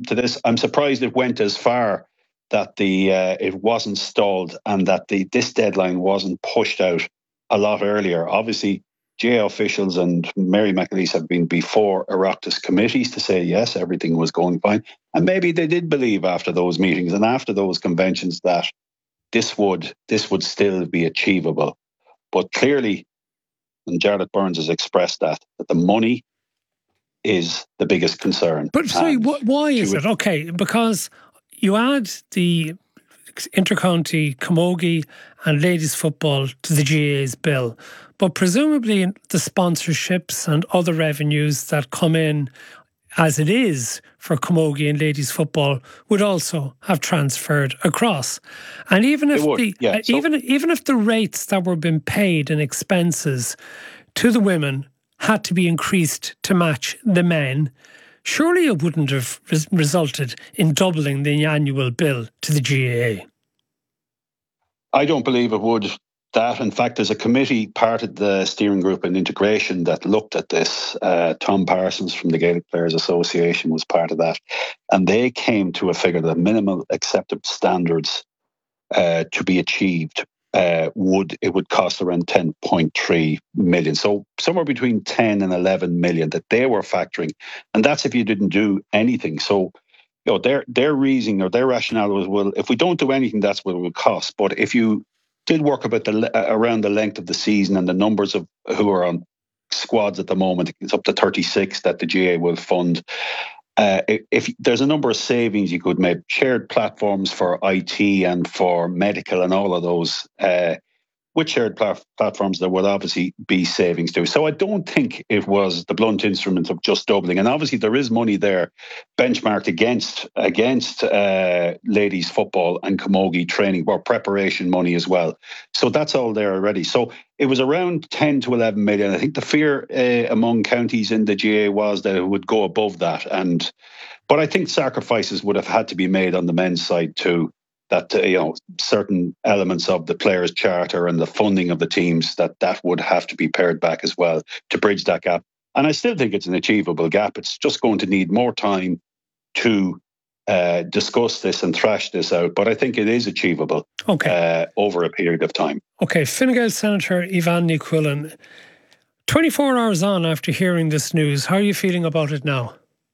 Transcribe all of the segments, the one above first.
to this. I'm surprised it went as far that it wasn't stalled and that this deadline wasn't pushed out a lot earlier. Obviously, GA officials and Mary McAleese have been before Oireachtas committees to say, yes, everything was going fine. And maybe they did believe after those meetings and after those conventions that this would still be achievable. But clearly, and Jarlath Burns has expressed that the money is the biggest concern. But sorry, why is it? Okay, because you add the intercounty camogie and ladies football to the GAA's bill, but presumably the sponsorships and other revenues that come in as it is for camogie and ladies football would also have transferred across. And even if even if the rates that were being paid in expenses to the women had to be increased to match the men, surely it wouldn't have resulted in doubling the annual bill to the GAA. I don't believe it would. That, in fact, there's a committee, part of the steering group and integration, that looked at this. Tom Parsons from the Gaelic Players Association was part of that. And they came to a figure that minimal acceptable standards to be achieved would cost around 10.3 million. So somewhere between 10 and 11 million that they were factoring. And that's if you didn't do anything. So their reasoning or their rationale was, well, if we don't do anything, that's what it would cost. But if you did work around the length of the season and the numbers of who are on squads at the moment, it's up to 36 that the GA will fund. If there's a number of savings you could make, shared platforms for IT and for medical and all of those, with shared platforms, there will obviously be savings too. So I don't think it was the blunt instrument of just doubling. And obviously there is money there benchmarked against ladies football and camogie training, or preparation money as well. So that's all there already. So it was around 10 to 11 million. I think the fear among counties in the GA was that it would go above that. But I think sacrifices would have had to be made on the men's side too. That certain elements of the players' charter and the funding of the teams that would have to be pared back as well to bridge that gap. And I still think it's an achievable gap. It's just going to need more time to discuss this and thrash this out. But I think it is achievable over a period of time. Okay, Fine Gael Senator Ivan Ní Chulainn, 24 hours on after hearing this news, how are you feeling about it now?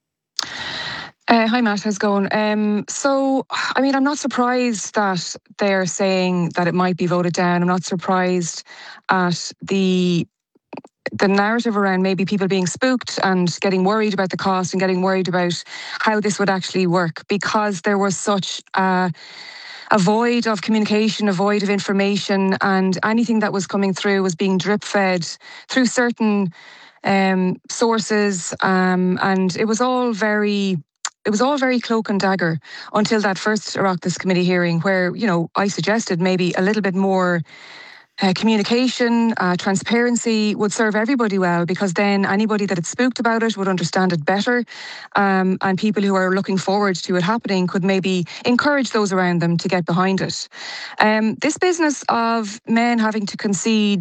Hi Matt, how's it going? So, I mean, I'm not surprised that they're saying that it might be voted down. I'm not surprised at the narrative around maybe people being spooked and getting worried about the cost and getting worried about how this would actually work, because there was such a void of communication, a void of information, and anything that was coming through was being drip-fed through certain sources, and it was all very cloak and dagger until that first Oireachtas committee hearing, where, I suggested maybe a little bit more communication, transparency would serve everybody well, because then anybody that had spooked about it would understand it better, and people who are looking forward to it happening could maybe encourage those around them to get behind it. This business of men having to concede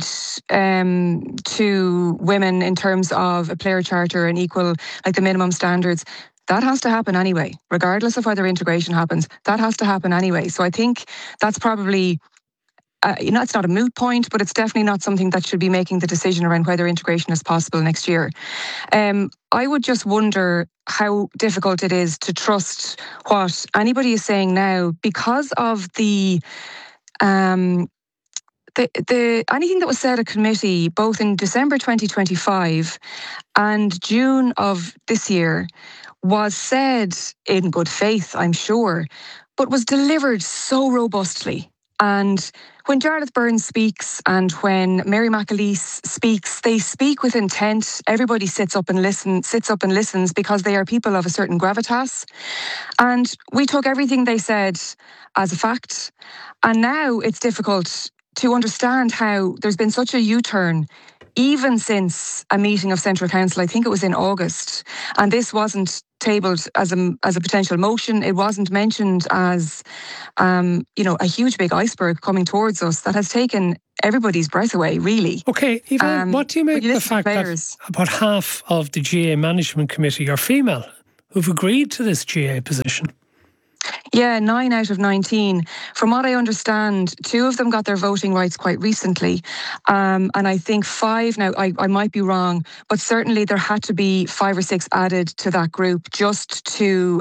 to women in terms of a player charter and equal, like the minimum standards, that has to happen anyway, regardless of whether integration happens. That has to happen anyway. So I think that's probably, it's not a moot point, but it's definitely not something that should be making the decision around whether integration is possible next year. I would just wonder how difficult it is to trust what anybody is saying now, because of the anything that was said at committee, both in December 2025 and June of this year, was said in good faith, I'm sure, but was delivered so robustly. And when Jarlath Burns speaks and when Mary McAleese speaks, they speak with intent. Everybody sits up and listens because they are people of a certain gravitas. And we took everything they said as a fact. And now it's difficult to understand how there's been such a U-turn, even since a meeting of Central Council. I think it was in August, and this wasn't tabled as a potential motion. It wasn't mentioned as a huge big iceberg coming towards us that has taken everybody's breath away, really. Okay, Yvonne, what do you make of the fact that about half of the GA Management Committee are female? who've agreed to this GAA position. Yeah, 9 out of 19. From what I understand, 2 of them got their voting rights quite recently. And I think 5 now, I might be wrong, but certainly there had to be 5 or 6 added to that group just to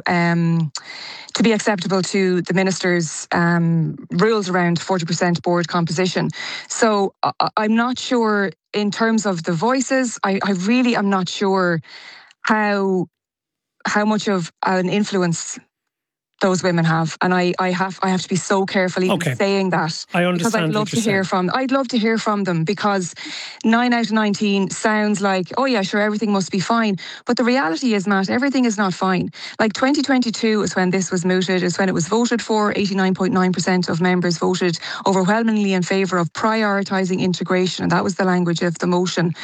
be acceptable to the minister's rules around 40% board composition. So I'm not sure in terms of the voices. I really am not sure how much of an influence those women have, and I have to be so careful even saying that. I understand, because I'd love to hear from them, because 9 out of 19 sounds like, oh yeah, sure, everything must be fine. But the reality is, Matt, everything is not fine. Like 2022 is when this was mooted, is when it was voted for. 89.9% of members voted overwhelmingly in favour of prioritising integration, and that was the language of the motion.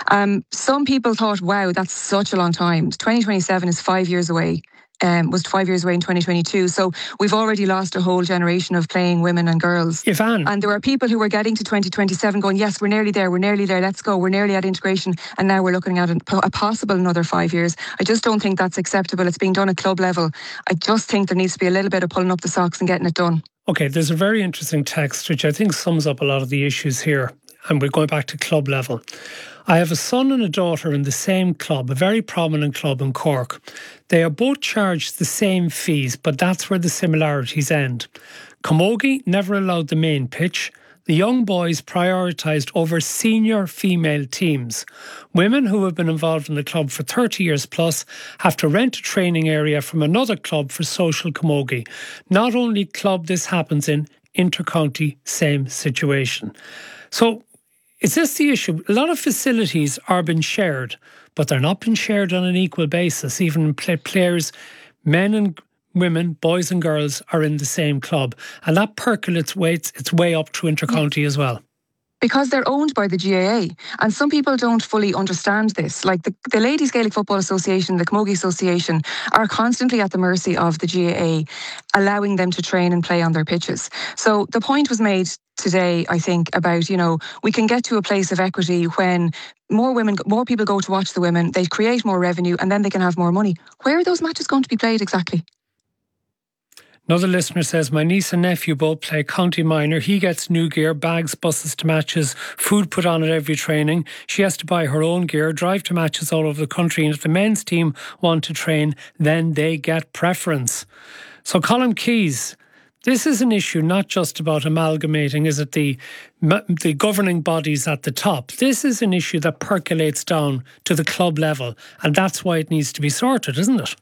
Some people thought, wow, that's such a long time. 2027 is 5 years away. Was 5 years away in 2022. So we've already lost a whole generation of playing women and girls. Yvonne. And there are people who were getting to 2027 going, yes, we're nearly there, let's go, we're nearly at integration. And now we're looking at a possible another 5 years. I just don't think that's acceptable. It's being done at club level. I just think there needs to be a little bit of pulling up the socks and getting it done. Okay, there's a very interesting text which I think sums up a lot of the issues here. And we're going back to club level. I have a son and a daughter in the same club, a very prominent club in Cork. They are both charged the same fees, but that's where the similarities end. Camogie never allowed the main pitch. The young boys prioritised over senior female teams. Women who have been involved in the club for 30 years plus have to rent a training area from another club for social camogie. Not only club this happens in, intercounty, same situation. So, is this the issue? A lot of facilities are being shared, but they're not being shared on an equal basis. Even players, men and women, boys and girls, are in the same club. And that percolates its way up to intercounty as well. Because they're owned by the GAA. And some people don't fully understand this. Like the Ladies Gaelic Football Association, the Camogie Association, are constantly at the mercy of the GAA, allowing them to train and play on their pitches. So the point was made today, I think, about, we can get to a place of equity when more people go to watch the women, they create more revenue, and then they can have more money. Where are those matches going to be played exactly? Another listener says, my niece and nephew both play county minor. He gets new gear, bags, buses to matches, food put on at every training. She has to buy her own gear, drive to matches all over the country. And if the men's team want to train, then they get preference. So Colin Keys, this is an issue not just about amalgamating, is it the governing bodies at the top. This is an issue that percolates down to the club level. And that's why it needs to be sorted, isn't it?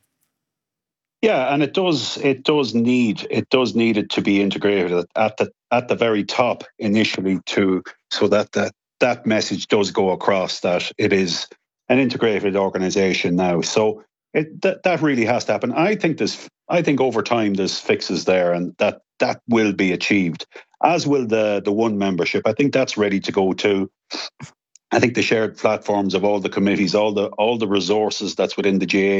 Yeah, and it does need it to be integrated at the very top initially, so that message does go across that it is an integrated organisation now. So that really has to happen. I think over time there's fixes there, and that will be achieved, as will the one membership. I think that's ready to go too. I think the shared platforms of all the committees, all the resources that's within the GAA,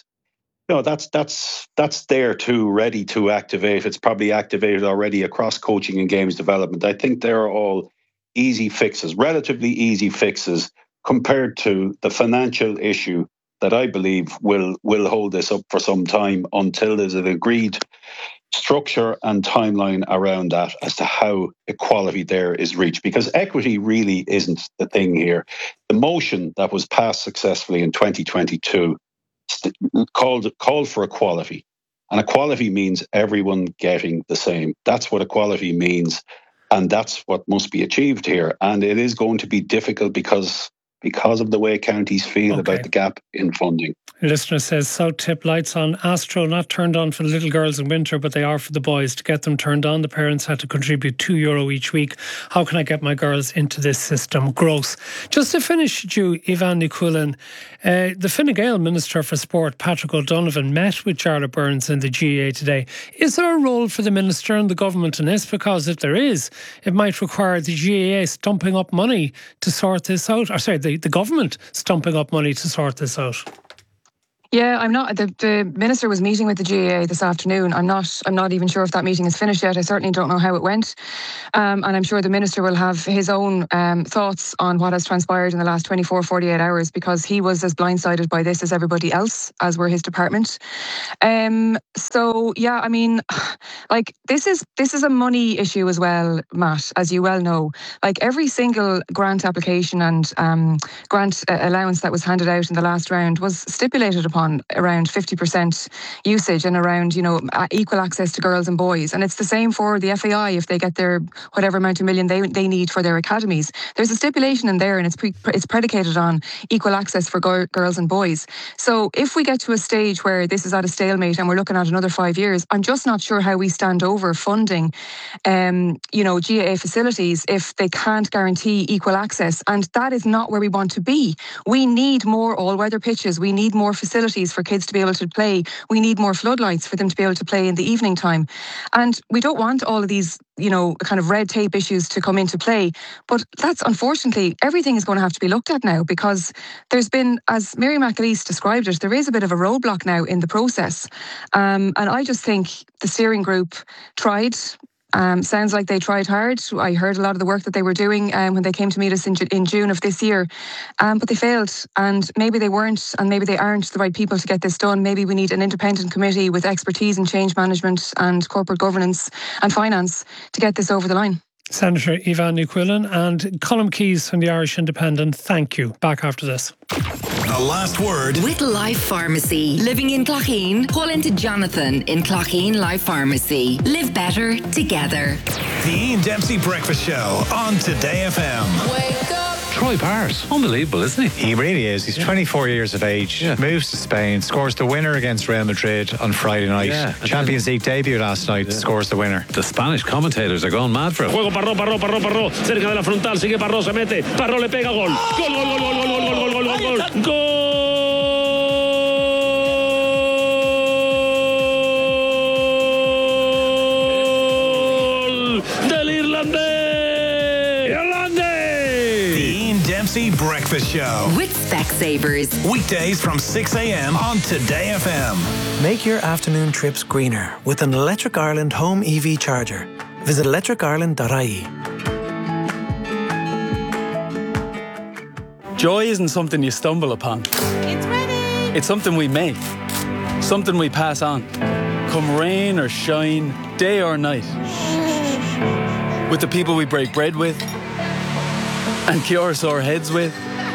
that's there too, ready to activate. It's probably activated already across coaching and games development. I think they're all easy fixes, relatively easy fixes, compared to the financial issue that I believe will hold this up for some time until there's an agreed structure and timeline around that as to how equality there is reached. Because equity really isn't the thing here. The motion that was passed successfully in 2022 called for equality, and equality means everyone getting the same. That's what equality means, and that's what must be achieved here. And it is going to be difficult because of the way counties feel about the gap in funding. A listener says, South Tip lights on Astro not turned on for the little girls in winter, but they are for the boys. To get them turned on, the parents had to contribute €2 each week. How can I get my girls into this system? Gross. Just to finish, Yvonne Niculin, the Fine Gael Minister for Sport, Patrick O'Donovan, met with Jarlath Burns in the GAA today. Is there a role for the Minister and the government in this? Because if there is, it might require the GAA stumping up money to sort this out. Or sorry, the government stumping up money to sort this out. Yeah, I'm not. The minister was meeting with the GAA this afternoon. I'm not even sure if that meeting is finished yet. I certainly don't know how it went, and I'm sure the minister will have his own thoughts on what has transpired in the last 24, 48 hours, because he was as blindsided by this as everybody else, as were his department. So yeah, I mean, like this is a money issue as well, Matt, as you well know. Like every single grant application and grant allowance that was handed out in the last round was stipulated upon around 50% usage and around, equal access to girls and boys. And it's the same for the FAI if they get their whatever amount of million they need for their academies. There's a stipulation in there, and it's predicated on equal access for girls and boys. So if we get to a stage where this is at a stalemate and we're looking at another 5 years, I'm just not sure how we stand over funding, GAA facilities if they can't guarantee equal access. And that is not where we want to be. We need more all-weather pitches. We need more facilities for kids to be able to play. We need more floodlights for them to be able to play in the evening time. And we don't want all of these, kind of red tape issues to come into play. But that's unfortunately, everything is going to have to be looked at now, because there's been, as Mary McAleese described it, there is a bit of a roadblock now in the process. And I just think the steering group tried. Sounds like they tried hard. I heard a lot of the work that they were doing when they came to meet us in June of this year, but they failed, and maybe they weren't, and maybe they aren't the right people to get this done. Maybe we need an independent committee with expertise in change management and corporate governance and finance to get this over the line. Senator Aoibhán Ní Chulainn and Colm Keys from the Irish Independent, thank you. Back after this. The last word with Life Pharmacy. Living in Clogheen? Call into Jonathan in Clogheen Life Pharmacy. Live better together. The Ian Dempsey Breakfast Show on Today FM. Wake up. Troy Parrott, unbelievable, isn't he? He really is. He's 24 years of age, moves to Spain, scores the winner against Real Madrid on Friday night. Champions League debut last night, scores the winner. The Spanish commentators are going mad for him. Juego Parró, cerca de la frontal, sigue Parró, se mete, Parró le pega, gol. Gol. Breakfast Show with Specsavers. Weekdays from 6 a.m. on Today FM. Make your afternoon trips greener with an Electric Ireland home EV charger. Visit electricireland.ie. Joy isn't something you stumble upon. It's ready. It's something we make. Something we pass on. Come rain or shine, day or night. With the people we break bread with, and cure sore heads with,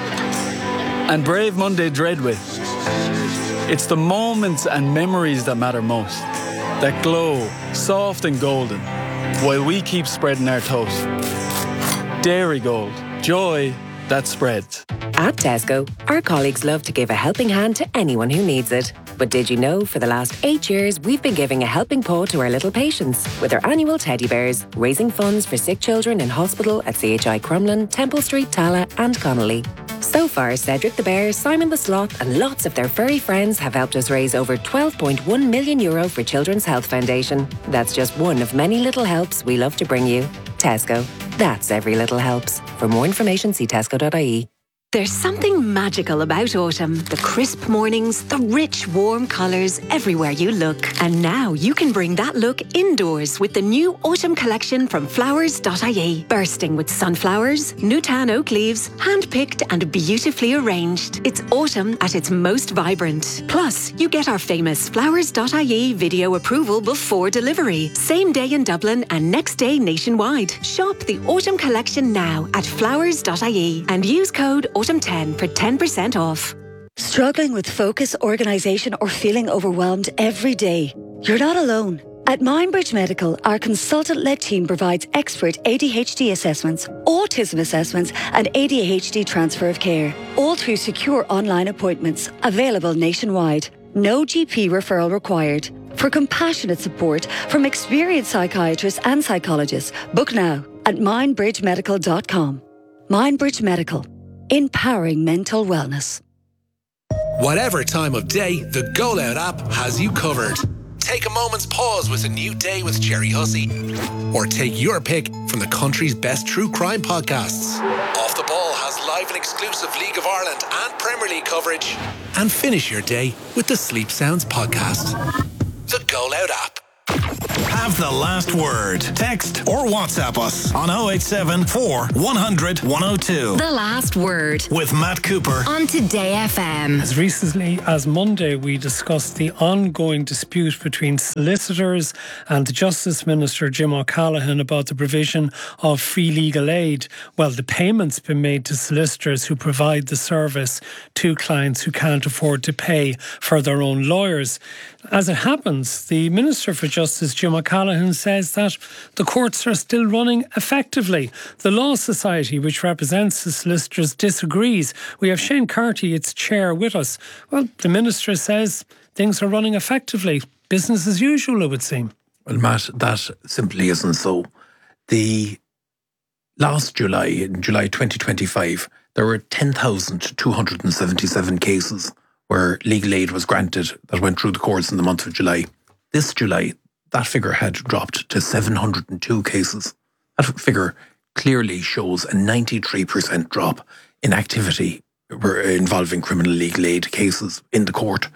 and brave Monday dread with. It's the moments and memories that matter most, that glow soft and golden, while we keep spreading our toast. Dairy Gold, joy that spreads. At Tesco, our colleagues love to give a helping hand to anyone who needs it. But did you know, for the last 8 years, we've been giving a helping paw to our little patients with our annual teddy bears, raising funds for sick children in hospital at CHI Crumlin, Temple Street, Tala and Connolly. So far, Cedric the Bear, Simon the Sloth and lots of their furry friends have helped us raise over €12.1 million for Children's Health Foundation. That's just one of many little helps we love to bring you. Tesco. That's every little helps. For more information, see tesco.ie. There's something magical about autumn. The crisp mornings, the rich, warm colours everywhere you look. And now you can bring that look indoors with the new autumn collection from flowers.ie. Bursting with sunflowers, Nutan oak leaves, hand-picked and beautifully arranged. It's autumn at its most vibrant. Plus, you get our famous flowers.ie video approval before delivery. Same day in Dublin and next day nationwide. Shop the autumn collection now at flowers.ie and use code Autumn10 for 10% off. Struggling with focus, organisation or feeling overwhelmed every day? You're not alone. At Mindbridge Medical, our consultant-led team provides expert ADHD assessments, autism assessments and ADHD transfer of care, all through secure online appointments, available nationwide. No GP referral required. For compassionate support from experienced psychiatrists and psychologists, book now at mindbridgemedical.com. Mindbridge Medical. Empowering mental wellness. Whatever time of day, the Go Loud app has you covered. Take a moment's pause with A New Day with Jerry Hussey. Or take your pick from the country's best true crime podcasts. Off the Ball has live and exclusive League of Ireland and Premier League coverage. And finish your day with the Sleep Sounds podcast. The Go Loud app. Have the last word. Text or WhatsApp us on 087 4 100 102. The last word. With Matt Cooper. On Today FM. As recently as Monday, we discussed the ongoing dispute between solicitors and the Justice Minister, Jim O'Callaghan, about the provision of free legal aid. Well, the payment's been made to solicitors who provide the service to clients who can't afford to pay for their own lawyers. As it happens, the Minister for Justice, Jim O'Callaghan, says that the courts are still running effectively. The Law Society, which represents the solicitors, disagrees. We have Shane Carty, its chair, with us. Well, the Minister says things are running effectively. Business as usual, it would seem. Well, Matt, that simply isn't so. The last July, in July 2025, there were 10,277 cases where legal aid was granted that went through the courts in the month of July. This July, that figure had dropped to 702 cases. That figure clearly shows a 93% drop in activity involving criminal legal aid cases in the court.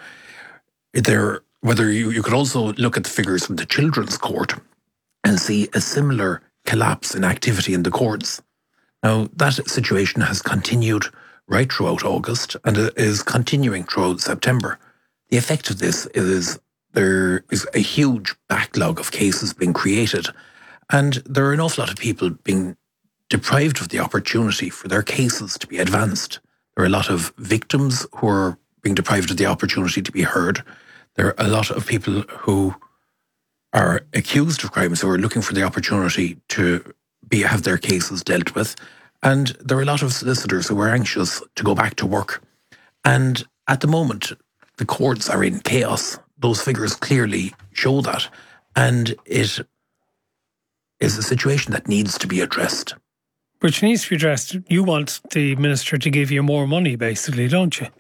Whether you could also look at the figures from the Children's Court and see a similar collapse in activity in the courts. Now, that situation has continued right throughout August and is continuing throughout September. The effect of this is there is a huge backlog of cases being created, and there are an awful lot of people being deprived of the opportunity for their cases to be advanced. There are a lot of victims who are being deprived of the opportunity to be heard. There are a lot of people who are accused of crimes who are looking for the opportunity to have their cases dealt with. And there are a lot of solicitors who are anxious to go back to work. And at the moment, the courts are in chaos. Those figures clearly show that. And it is a situation that needs to be addressed. Which needs to be addressed. You want the Minister to give you more money, basically, don't you?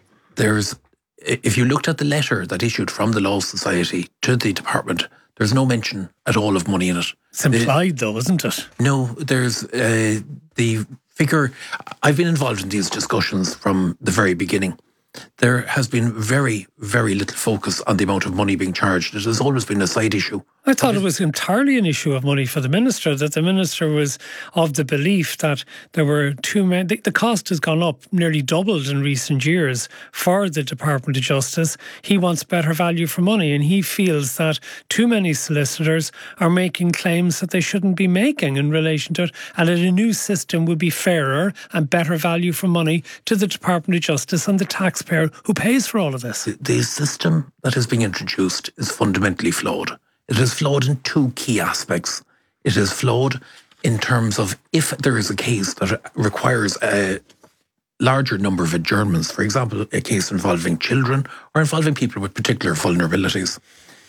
If you looked at the letter that issued from the Law Society to the department, there's no mention at all of money in it. It's implied, though, isn't it? No, there's the figure. I've been involved in these discussions from the very beginning. There has been very, very little focus on the amount of money being charged. It has always been a side issue. I thought it was entirely an issue of money for the Minister, that the Minister was of the belief that there were too many. The cost has gone up, nearly doubled in recent years for the Department of Justice. He wants better value for money, and he feels that too many solicitors are making claims that they shouldn't be making in relation to it, and that a new system would be fairer and better value for money to the Department of Justice and the taxpayer who pays for all of this. The system that is being introduced is fundamentally flawed. It is flawed in two key aspects. It is flawed in terms of if there is a case that requires a larger number of adjournments, for example, a case involving children or involving people with particular vulnerabilities.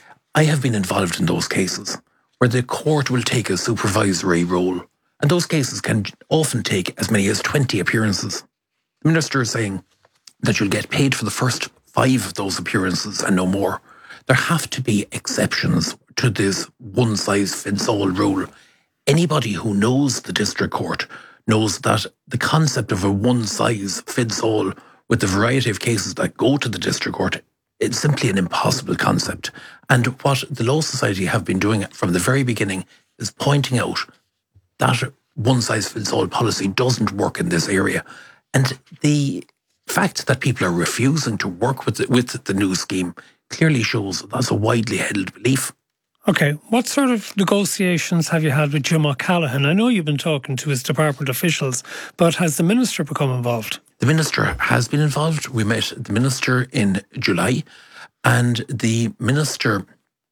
I have been involved in those cases where the court will take a supervisory role, and those cases can often take as many as 20 appearances. The Minister is saying that you'll get paid for the first 5 of those appearances and no more. There have to be exceptions to this one-size-fits-all rule. Anybody who knows the district court knows that the concept of a one-size-fits-all with the variety of cases that go to the district court, it's simply an impossible concept. And what the Law Society have been doing from the very beginning is pointing out that one-size-fits-all policy doesn't work in this area. And the fact that people are refusing to work with the new scheme clearly shows that's a widely held belief. Okay, what sort of negotiations have you had with Jim O'Callaghan? I know you've been talking to his department officials, but has the Minister become involved? The Minister has been involved. We met the Minister in July, and the Minister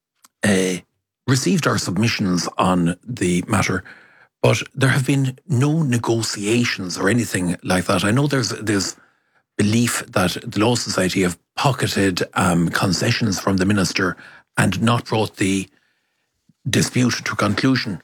received our submissions on the matter, but there have been no negotiations or anything like that. I know there's this belief that the Law Society have pocketed concessions from the Minister and not brought the dispute to conclusion.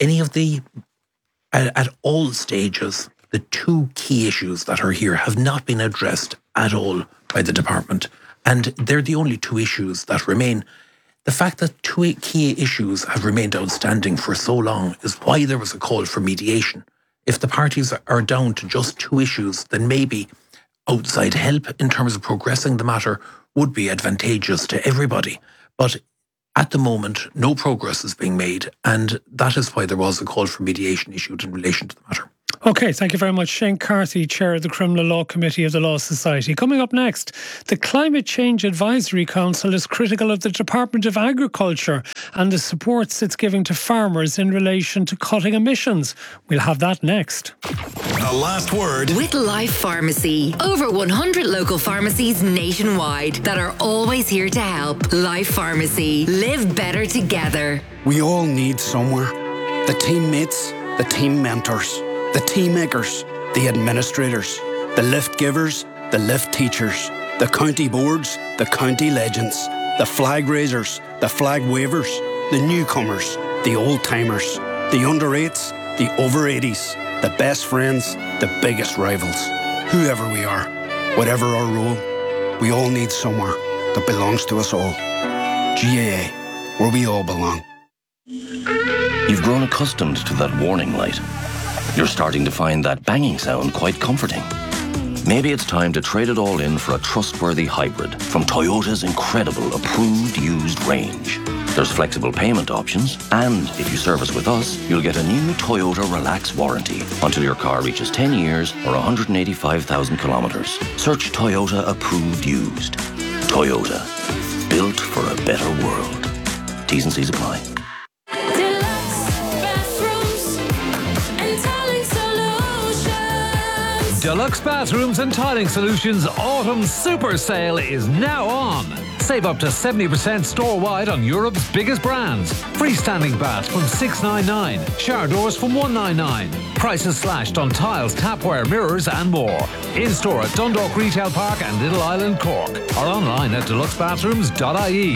At all stages, the two key issues that are here have not been addressed at all by the department. And they're the only two issues that remain. The fact that two key issues have remained outstanding for so long is why there was a call for mediation. If the parties are down to just 2 issues, then maybe outside help in terms of progressing the matter would be advantageous to everybody. But at the moment, no progress is being made, and that is why there was a call for mediation issued in relation to the matter. OK, thank you very much. Shane Carthy, Chair of the Criminal Law Committee of the Law Society. Coming up next, the Climate Change Advisory Council is critical of the Department of Agriculture and the supports it's giving to farmers in relation to cutting emissions. We'll have that next. The last word with Life Pharmacy. Over 100 local pharmacies nationwide that are always here to help. Life Pharmacy. Live better together. We all need somewhere. The teammates, the team mentors, the team makers, the administrators, the lift givers, the lift teachers, the county boards, the county legends, the flag raisers, the flag wavers, the newcomers, the old-timers, the under-8s, the over-80s, the best friends, the biggest rivals. Whoever we are, whatever our role, we all need somewhere that belongs to us all. GAA, where we all belong. You've grown accustomed to that warning light. You're starting to find that banging sound quite comforting. Maybe it's time to trade it all in for a trustworthy hybrid from Toyota's incredible approved used range. There's flexible payment options, and if you service with us, you'll get a new Toyota Relax warranty until your car reaches 10 years or 185,000 kilometres. Search Toyota approved used. Toyota, built for a better world. T's and C's apply. Deluxe Bathrooms and Tiling Solutions Autumn Super Sale is now on. Save up to 70% store-wide on Europe's biggest brands. Freestanding baths from $699, shower doors from $199. Prices slashed on tiles, tapware, mirrors and more. In-store at Dundalk Retail Park and Little Island, Cork. Or online at deluxebathrooms.ie.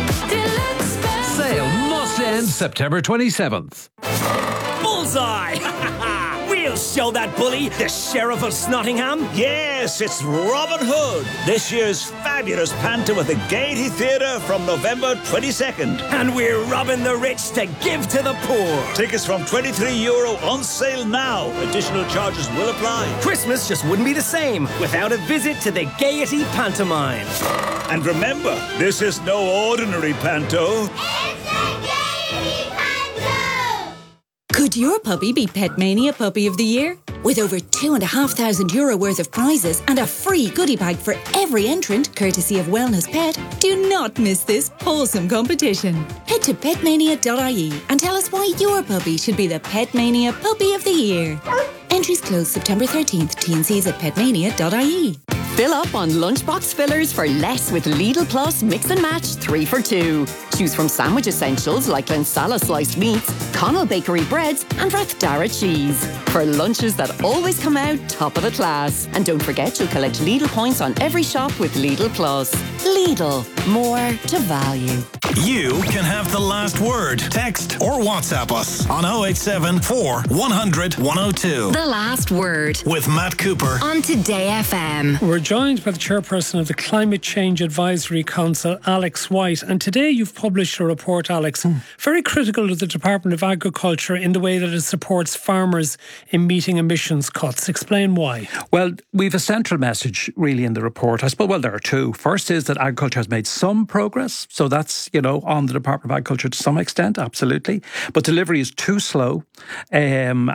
Sale must end September 27th. Bullseye! We'll show that bully, the Sheriff of Snottingham. Yes, it's Robin Hood, this year's fabulous panto at the Gaiety Theatre from November 22nd. And we're robbing the rich to give to the poor. Tickets from €23 on sale now. Additional charges will apply. Christmas just wouldn't be the same without a visit to the Gaiety Pantomime. And remember, this is no ordinary panto. It's the Gaiety Panto! Could your puppy be Petmania Puppy of the Year? With over €2,500 worth of prizes and a free goodie bag for every entrant, courtesy of Wellness Pet, do not miss this wholesome competition. Head to petmania.ie and tell us why your puppy should be the Petmania Puppy of the Year. Entries close September 13th. T&Cs at petmania.ie. Fill up on lunchbox fillers for less with Lidl Plus Mix and Match 3 for 2. Choose from sandwich essentials like Lensala sliced meats, Connell Bakery breads and Rathdara cheese. For lunches that always come out top of the class. And don't forget you'll collect Lidl points on every shop with Lidl Plus. Lidl, more to value. You can have the last word. Text or WhatsApp us on 087 4 100 102. The last word with Matt Cooper on Today FM. We're joined by the chairperson of the Climate Change Advisory Council, Alex White. And today you've published a report, Alex, very critical of the Department of Agriculture in the way that it supports farmers in meeting emissions cuts. Explain why. Well, we've a central message really in the report. I suppose, well, there are two. First is that agriculture has made some progress. So that's, on the Department of Agriculture to some extent, absolutely. But delivery is too slow. And,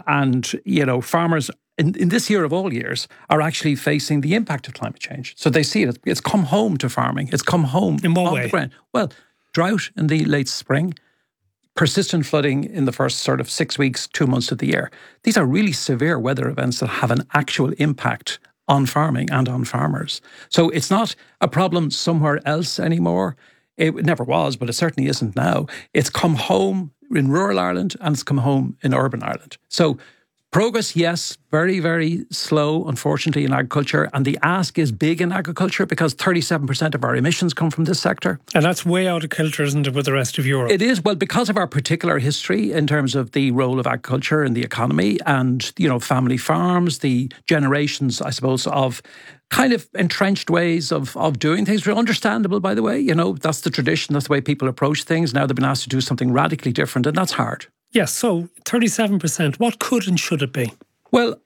farmers in this year of all years are actually facing the impact of climate change. So they see it. It's come home to farming. It's come home. In what way? The ground. Well, drought in the late spring, persistent flooding in the first sort of 6 weeks, 2 months of the year. These are really severe weather events that have an actual impact on farming and on farmers. So it's not a problem somewhere else anymore. It never was, but it certainly isn't now. It's come home in rural Ireland and it's come home in urban Ireland. So progress, yes, very, very slow, unfortunately, in agriculture. And the ask is big in agriculture because 37% of our emissions come from this sector. And that's way out of kilter, isn't it, with the rest of Europe? It is. Well, because of our particular history in terms of the role of agriculture in the economy and, family farms, the generations, I suppose, of kind of entrenched ways of doing things. Understandable, by the way. That's the tradition. That's the way people approach things. Now they've been asked to do something radically different, and that's hard. Yes, so 37%, what could and should it be? Well,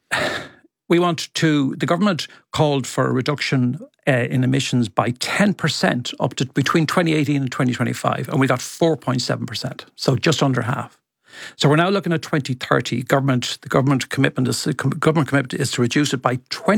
the government called for a reduction in emissions by 10% up to between 2018 and 2025, and we got 4.7%, so just under half. So we're now looking at 2030. The government commitment is to reduce it by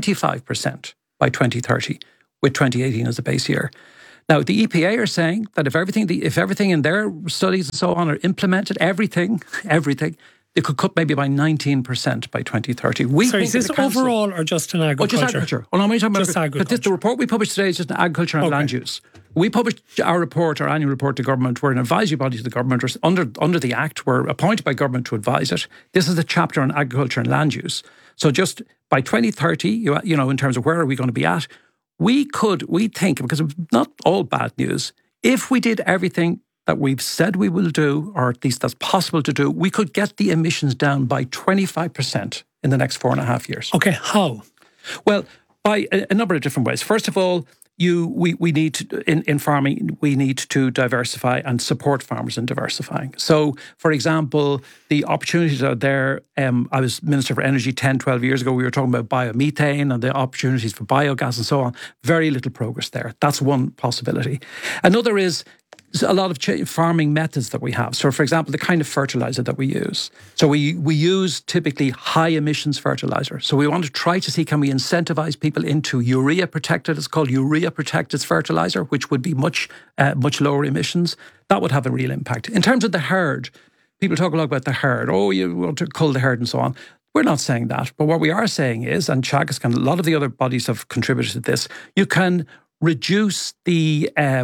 25% by 2030, with 2018 as a base year. Now, the EPA are saying that if everything in their studies and so on are implemented, everything, they could cut maybe by 19% by 2030. Sorry, is this overall or just in agriculture? Oh, just agriculture. Well, I'm only talking just about agriculture. The report we published today is just in agriculture and land use. We published our annual report to government. We're an advisory body to the government. Under the Act, we're appointed by government to advise it. This is a chapter on agriculture and land use. So just by 2030, you know, in terms of where are we going to be at, we think, because it's not all bad news, if we did everything that we've said we will do, or at least that's possible to do, we could get the emissions down by 25% in the next 4.5 years. Okay, how? Well, by a number of different ways. First of all, we need to, in farming, we need to diversify and support farmers in diversifying. So, for example, the opportunities are there. I was Minister for Energy 10, 12 years ago. We were talking about biomethane and the opportunities for biogas and so on. Very little progress there. That's one possibility. Another is a lot of farming methods that we have. So, for example, the kind of fertilizer that we use. So we use typically high emissions fertilizer. So we want to try to see, can we incentivize people into urea protected? It's called urea protected fertilizer, which would be much lower emissions. That would have a real impact. In terms of the herd, people talk a lot about the herd. Oh, you want to cull the herd and so on. We're not saying that. But what we are saying is, and Teagasc, a lot of the other bodies have contributed to this, you can reduce the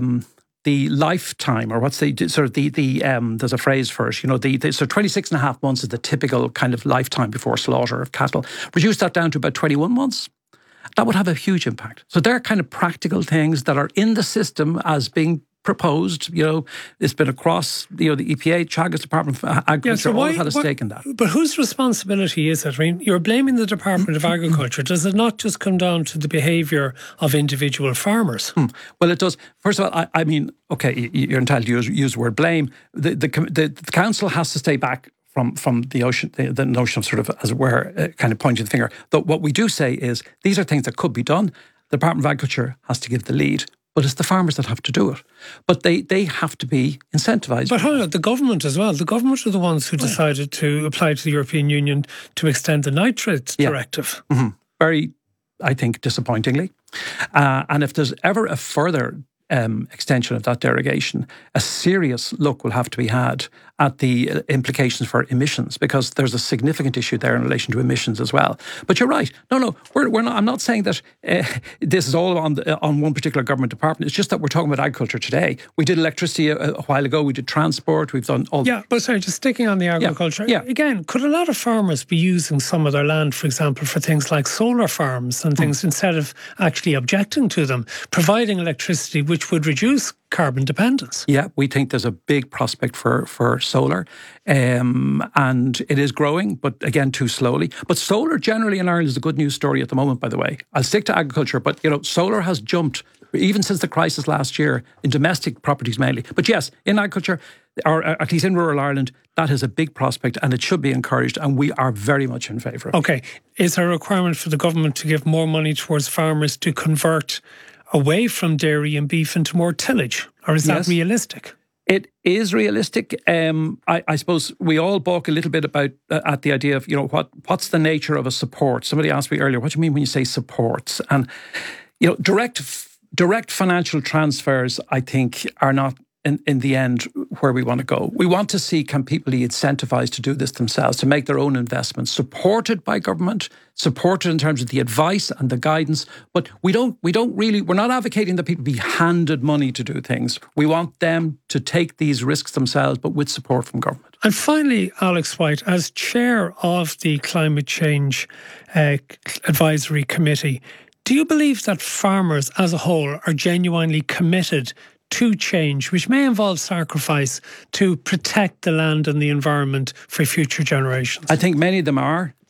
lifetime, or what's there's a phrase for it, you know, so 26.5 months is the typical kind of lifetime before slaughter of cattle. Reduce that down to about 21 months. That would have a huge impact. So they're kind of practical things that are in the system as being proposed. You know, it's been across, you know, the EPA, Teagasc Department of Agriculture, all had a stake in that. But whose responsibility is it? I mean, you're blaming the Department of Agriculture. Does it not just come down to the behaviour of individual farmers? Well, it does. First of all, I mean, okay, you're entitled to use the word blame. The council has to stay back from the notion of sort of, as it were, kind of pointing the finger. Though what we do say is these are things that could be done. The Department of Agriculture has to give the lead. But it's the farmers that have to do it. But they have to be incentivised. But how about the government as well? The government are the ones who decided to apply to the European Union to extend the nitrates directive. Mm-hmm. Very, I think, disappointingly. And if there's ever a further extension of that derogation, a serious look will have to be had at the implications for emissions, because there's a significant issue there in relation to emissions as well. But you're right. No, we're not. I'm not saying that this is all on one particular government department. It's just that we're talking about agriculture today. We did electricity a while ago. We did transport. We've done all. Yeah, but sorry, just sticking on the agriculture. Yeah. Again, could a lot of farmers be using some of their land, for example, for things like solar farms and things instead of actually objecting to them, providing electricity which would reduce carbon dependence? Yeah, we think there's a big prospect for solar, and it is growing, but again, too slowly. But solar generally in Ireland is a good news story at the moment, by the way. I'll stick to agriculture, but you know, solar has jumped even since the crisis last year in domestic properties mainly. But yes, in agriculture, or at least in rural Ireland, that is a big prospect and it should be encouraged, and we are very much in favour of it. Okay, is there a requirement for the government to give more money towards farmers to convert away from dairy and beef into more tillage, or is that realistic? It is realistic. I suppose we all balk a little bit about at the idea of, you know, what's the nature of a support. Somebody asked me earlier, what do you mean when you say supports? And, you know, direct financial transfers, I think, are not in the end where we want to go. We want to see, can people be incentivised to do this themselves, to make their own investments, supported by government, supported in terms of the advice and the guidance. But we're not advocating that people be handed money to do things. We want them to take these risks themselves, but with support from government. And finally, Alex White, as chair of the Climate Change Advisory Committee, do you believe that farmers as a whole are genuinely committed to change, which may involve sacrifice, to protect the land and the environment for future generations? I think many of them are.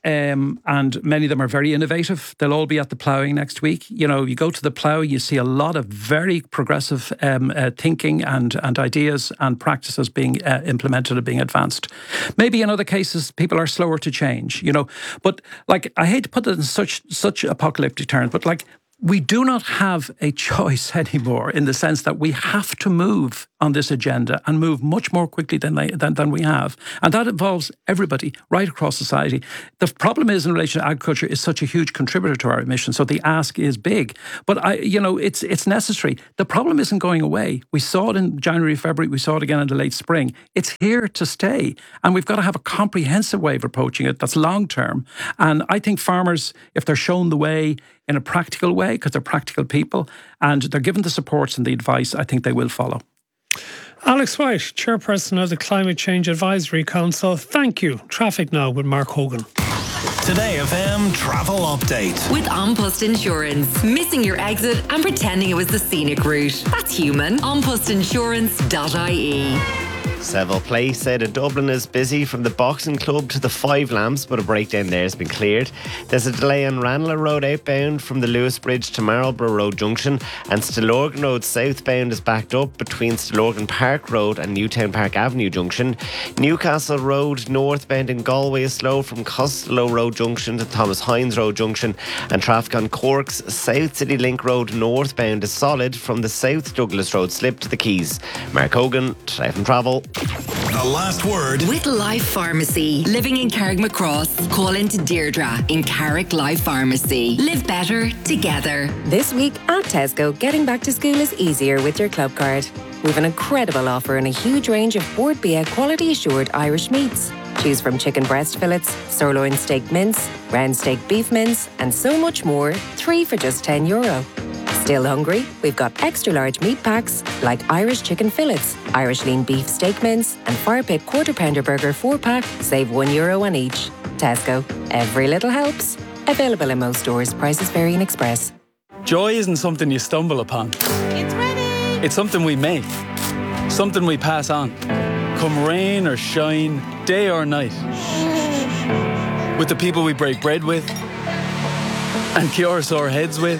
and many of them are very innovative. They'll all be at the ploughing next week. You know, you go to the plough, you see a lot of very progressive thinking and ideas and practices being implemented and being advanced. Maybe in other cases, people are slower to change, you know. But like, I hate to put it in such apocalyptic terms, but like, we do not have a choice anymore in the sense that we have to move on this agenda and move much more quickly than we have. And that involves everybody right across society. The problem is in relation to agriculture is such a huge contributor to our emissions, so the ask is big. But it's necessary. The problem isn't going away. We saw it in January, February, we saw it again in the late spring. It's here to stay. And we've got to have a comprehensive way of approaching it that's long term. And I think farmers, if they're shown the way in a practical way, because they're practical people, and they're given the supports and the advice, I think they will follow. Alex White, Chairperson of the Climate Change Advisory Council, thank you. Traffic now with Mark Hogan. Today FM travel update. With An Post Insurance. Missing your exit and pretending it was the scenic route. That's human. anpostinsurance.ie. Seville Place said in Dublin is busy from the Boxing Club to the Five Lamps, but a breakdown there has been cleared. There's a delay on Ranelagh Road outbound from the Lewis Bridge to Marlborough Road Junction, and Stillorgan Road southbound is backed up between Stillorgan Park Road and Newtown Park Avenue Junction. Newcastle Road northbound in Galway is slow from Costello Road Junction to Thomas Hines Road Junction, and traffic on Cork's South City Link Road northbound is solid from the South Douglas Road slip to the Quays. Mark Hogan, Today FM Travel. The last word. With Life Pharmacy. Living in Carrickmacross, call into Deirdre in Carrick Life Pharmacy. Live better together. This week at Tesco, getting back to school is easier with your club card. We've an incredible offer and a huge range of Bord Bia quality assured Irish meats. Choose from chicken breast fillets, sirloin steak mince, round steak beef mince, and so much more. 3 for just €10. Still hungry? We've got extra large meat packs like Irish chicken fillets, Irish lean beef steak mince, and Fire Pit quarter pounder burger 4-pack. Save €1 on each. Tesco. Every little helps. Available in most stores. Prices vary in Express. Joy isn't something you stumble upon. It's ready. It's something we make. Something we pass on. Come rain or shine, day or night. With the people we break bread with, and cure sore heads with,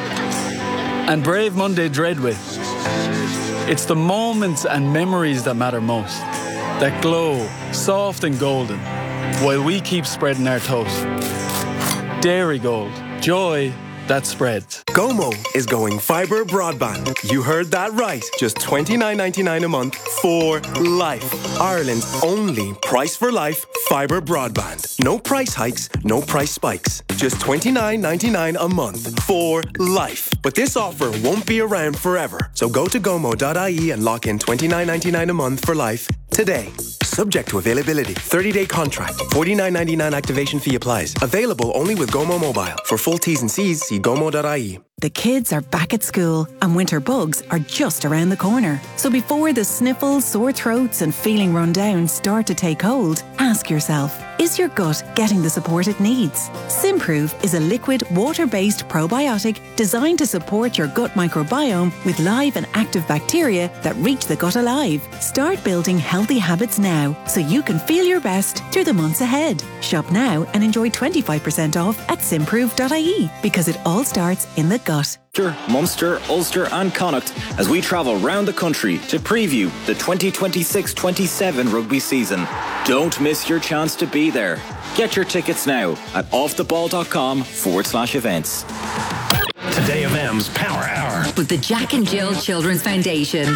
and brave Monday dread with. It's the moments and memories that matter most, that glow soft and golden while we keep spreading our toast. Dairy Gold, joy that spreads. Gomo is going fibre broadband. You heard that right. Just $29.99 a month for life. Ireland's only price for life fibre broadband. No price hikes, no price spikes. Just $29.99 a month for life. But this offer won't be around forever. So go to gomo.ie and lock in $29.99 a month for life today. Subject to availability. 30-day contract. $49.99 activation fee applies. Available only with Gomo Mobile. For full T's and C's, see gomo.ie. The kids are back at school and winter bugs are just around the corner. So before the sniffles, sore throats and feeling run down start to take hold, ask yourself, is your gut getting the support it needs? Simprove is a liquid, water-based probiotic designed to support your gut microbiome with live and active bacteria that reach the gut alive. Start building healthy habits now so you can feel your best through the months ahead. Shop now and enjoy 25% off at simprove.ie because it all starts in the gut. Munster, Ulster and Connacht as we travel round the country to preview the 2026-27 rugby season. Don't miss your chance to be there. Get your tickets now at offtheball.com/events. Today FM's Power Hour. With the Jack and Jill Children's Foundation.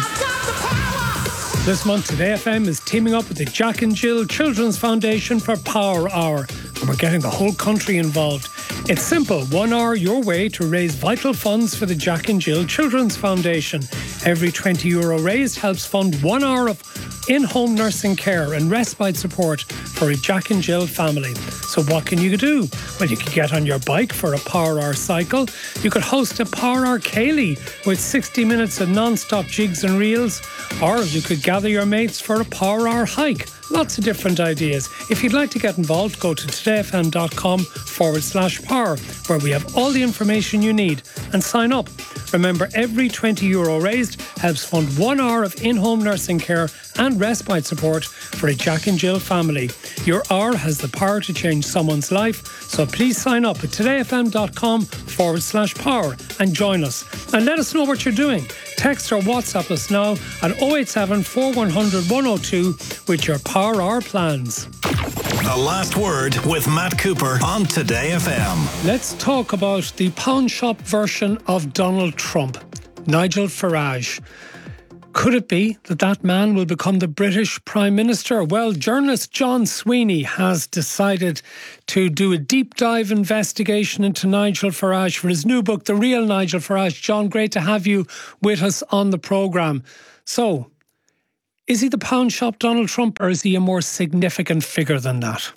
This month, Today FM is teaming up with the Jack and Jill Children's Foundation for Power Hour. And we're getting the whole country involved. It's simple. 1 hour your way to raise vital funds for the Jack and Jill Children's Foundation. Every €20 raised helps fund 1 hour of in-home nursing care and respite support for a Jack and Jill family. So what can you do? Well, you could get on your bike for a Power Hour cycle. You could host a Power Hour Ceilidh with 60 minutes of non-stop jigs and reels. Or you could gather your mates for a Power Hour hike. Lots of different ideas. If you'd like to get involved, go to todayfm.com/power, where we have all the information you need, and sign up. Remember, every €20 raised helps fund 1 hour of in-home nursing care and respite support for a Jack and Jill family. Your hour has the power to change someone's life, so please sign up at todayfm.com/power and join us. And let us know what you're doing. Text or WhatsApp us now at 087 4100 102 with your Power Hour plans. The Last Word with Matt Cooper on Today FM. Let's talk about the pawn shop version of Donald Trump, Nigel Farage. Could it be that that man will become the British Prime Minister? Well, journalist John Sweeney has decided to do a deep dive investigation into Nigel Farage for his new book, The Real Nigel Farage. John, great to have you with us on the programme. So, is he the pawn shop Donald Trump, or is he a more significant figure than that?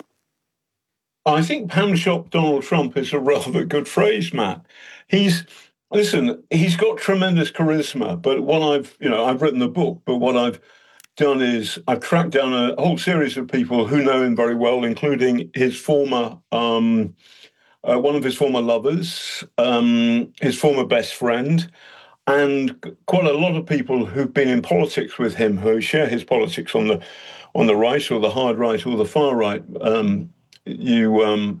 I think pawn shop Donald Trump is a rather good phrase, Matt. He's got tremendous charisma, but I've written a book, but what I've done is I've tracked down a whole series of people who know him very well, including his former, one of his former lovers, his former best friend, and quite a lot of people who've been in politics with him, who share his politics on the right or the hard right or the far right. You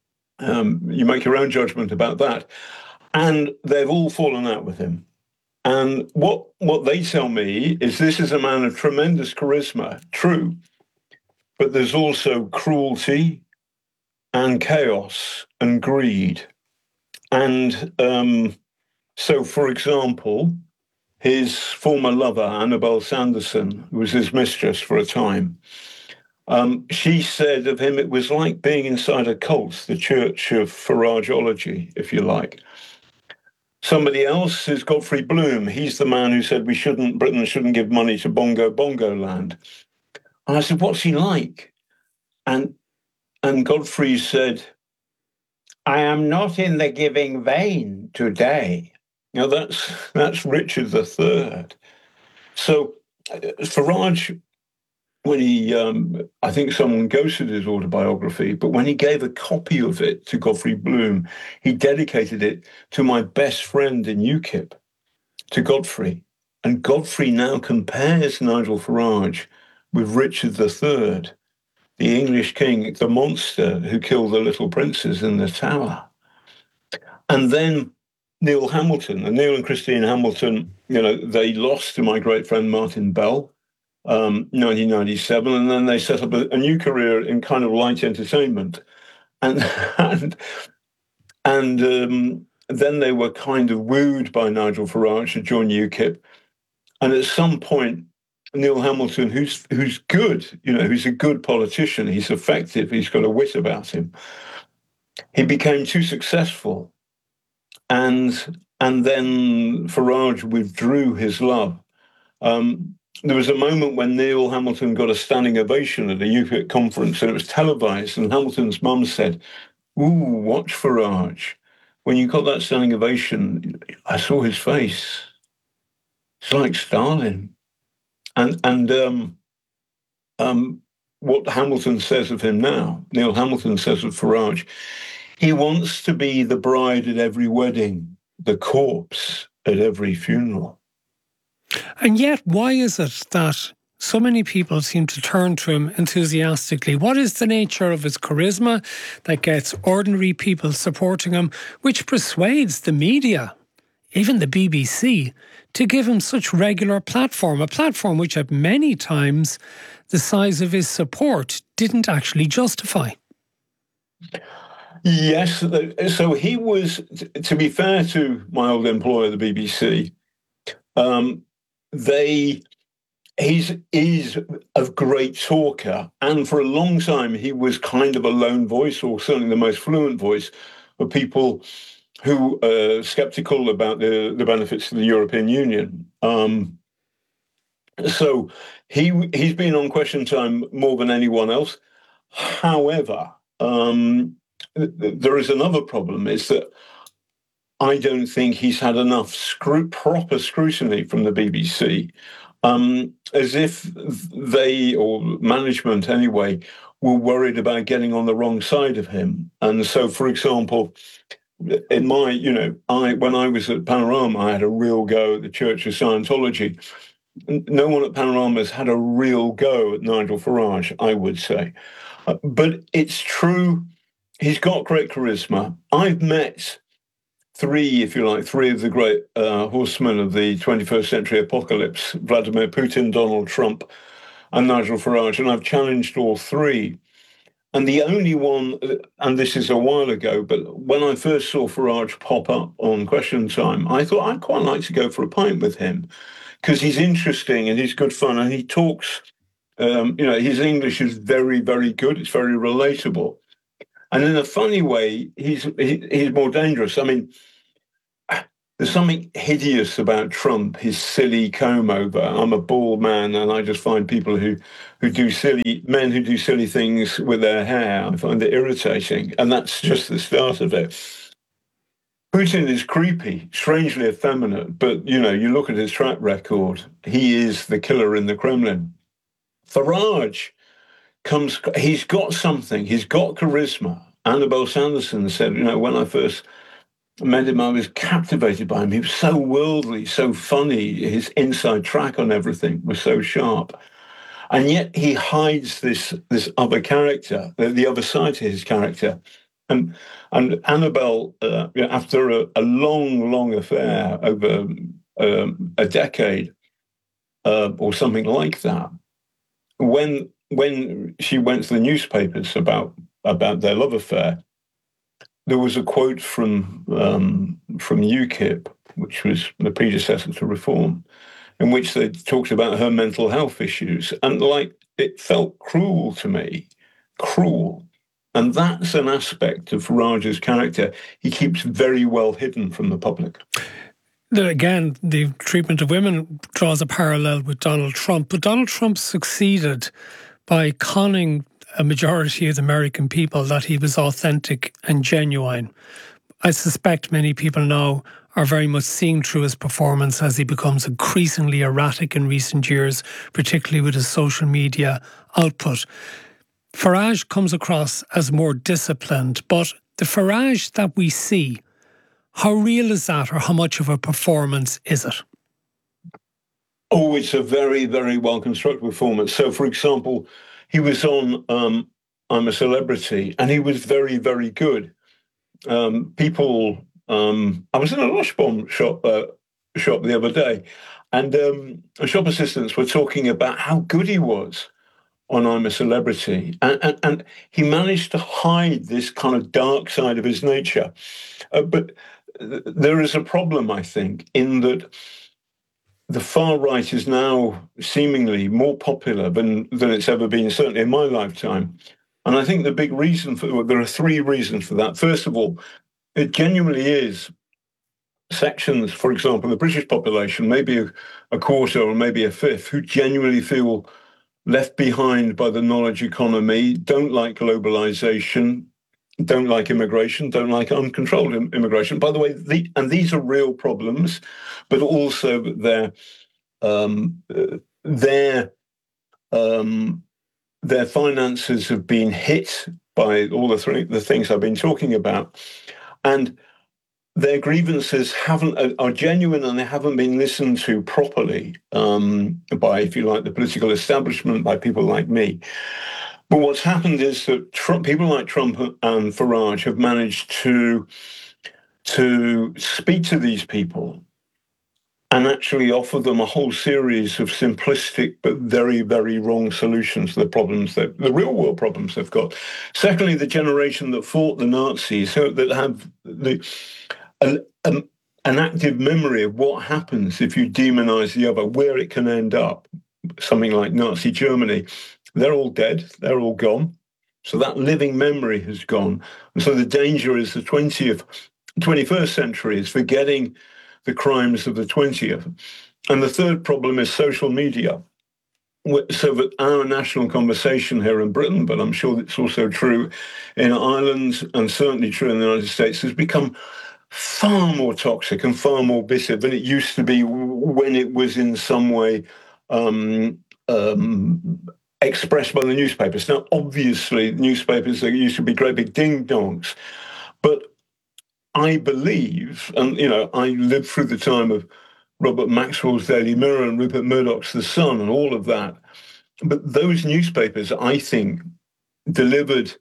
make your own judgment about that. And they've all fallen out with him. And what they tell me is this is a man of tremendous charisma, true, but there's also cruelty and chaos and greed. And so, for example, his former lover, Annabelle Sanderson, who was his mistress for a time, she said of him it was like being inside a cult, the church of Farageology, if you like. Somebody else is Godfrey Bloom. He's the man who said Britain shouldn't give money to Bongo land. And I said, what's he like? And Godfrey said, I am not in the giving vein today. Now that's Richard III. So Farage, when he, I think someone ghosted his autobiography, but when he gave a copy of it to Godfrey Bloom, he dedicated it to my best friend in UKIP, to Godfrey. And Godfrey now compares Nigel Farage with Richard III, the English king, the monster who killed the little princes in the Tower. And then Neil Hamilton, and Neil and Christine Hamilton, they lost to my great friend Martin Bell, 1997, and then they set up a new career in kind of light entertainment, and then they were kind of wooed by Nigel Farage to join UKIP, and at some point, Neil Hamilton, who's good, who's a good politician, he's effective, he's got a wit about him, he became too successful, and then Farage withdrew his love. There was a moment when Neil Hamilton got a standing ovation at a UKIP conference, and it was televised, and Hamilton's mum said, ooh, watch Farage. When you got that standing ovation, I saw his face. It's like Stalin. And what Hamilton says of him now, Neil Hamilton says of Farage, he wants to be the bride at every wedding, the corpse at every funeral. And yet, why is it that so many people seem to turn to him enthusiastically? What is the nature of his charisma that gets ordinary people supporting him, which persuades the media, even the BBC, to give him such regular platform, a platform which at many times the size of his support didn't actually justify? Yes, so he was, to be fair to my old employer, the BBC, he's a great talker, and for a long time he was kind of a lone voice, or certainly the most fluent voice of people who are sceptical about the benefits of the European Union. So he's been on Question Time more than anyone else. However, there is another problem, is that I don't think he's had enough proper scrutiny from the BBC. as if they, or management anyway, were worried about getting on the wrong side of him. And so, for example, in my, when I was at Panorama, I had a real go at the Church of Scientology. No one at Panorama has had a real go at Nigel Farage, I would say. But it's true, he's got great charisma. I've met three of the great horsemen of the 21st century apocalypse, Vladimir Putin, Donald Trump, and Nigel Farage, and I've challenged all three. And the only one, and this is a while ago, but when I first saw Farage pop up on Question Time, I thought I'd quite like to go for a pint with him because he's interesting and he's good fun and he talks, his English is very, very good. It's very relatable. And in a funny way, he's more dangerous. I mean, there's something hideous about Trump, his silly comb over. I'm a bald man, and I just find people who do silly things with their hair, I find it irritating. And that's just the start of it. Putin is creepy, strangely effeminate, but, you look at his track record, he is the killer in the Kremlin. Farage he's got something, he's got charisma. Annabelle Sanderson said, when I first met him, I was captivated by him. He was so worldly, so funny. His inside track on everything was so sharp. And yet he hides this other character, the other side to his character. And Annabelle, after a long, long affair over a decade or something like that, when she went to the newspapers about their love affair, there was a quote from UKIP, which was the predecessor to Reform, in which they talked about her mental health issues. And it felt cruel to me, cruel. And that's an aspect of Farage's character he keeps very well hidden from the public. Again, the treatment of women draws a parallel with Donald Trump. But Donald Trump succeeded by conning a majority of the American people that he was authentic and genuine. I suspect many people now are very much seeing through his performance as he becomes increasingly erratic in recent years, particularly with his social media output. Farage comes across as more disciplined, but the Farage that we see, how real is that, or how much of a performance is it? Oh, it's a very, very well-constructed performance. So, for example, he was on I'm a Celebrity, and he was very, very good. I was in a Lush Bomb shop the other day, and shop assistants were talking about how good he was on I'm a Celebrity. And he managed to hide this kind of dark side of his nature. But there is a problem, I think, in that the far right is now seemingly more popular than it's ever been, certainly in my lifetime. And I think the big reason there are three reasons for that. First of all, it genuinely is sections, for example, the British population, maybe a quarter or maybe a fifth, who genuinely feel left behind by the knowledge economy, don't like globalization, don't like immigration, don't like uncontrolled immigration. By the way, these are real problems, but also their finances have been hit by all the things I've been talking about, and their grievances are genuine, and they haven't been listened to properly by, if you like, the political establishment, by people like me. But what's happened is that people like Trump and Farage have managed to speak to these people and actually offer them a whole series of simplistic but very, very wrong solutions to the real world problems they've got. Secondly, the generation that fought the Nazis, that have an active memory of what happens if you demonize the other, where it can end up, something like Nazi Germany. They're all dead. They're all gone. So that living memory has gone. And so the danger is the 21st century is forgetting the crimes of the 20th. And the third problem is social media. So that our national conversation here in Britain, but I'm sure it's also true in Ireland and certainly true in the United States, has become far more toxic and far more bitter than it used to be when it was in some way expressed by the newspapers. Now, obviously, newspapers, they used to be great big ding-dongs, but I believe, and, I lived through the time of Robert Maxwell's Daily Mirror and Rupert Murdoch's The Sun and all of that. But those newspapers, I think, delivered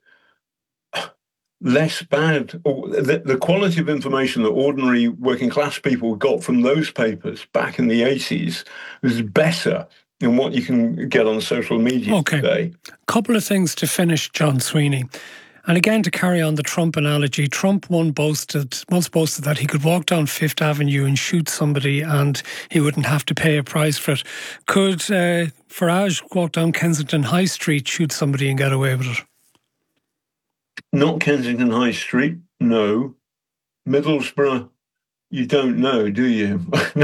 less bad. The quality of information that ordinary working class people got from those papers back in the 80s was better than what you can get on social media today. Couple of things to finish, John Sweeney. And again, to carry on the Trump analogy, Trump once boasted that he could walk down Fifth Avenue and shoot somebody and he wouldn't have to pay a price for it. Could Farage walk down Kensington High Street, shoot somebody and get away with it? Not Kensington High Street, no. Middlesbrough, you don't know, do you?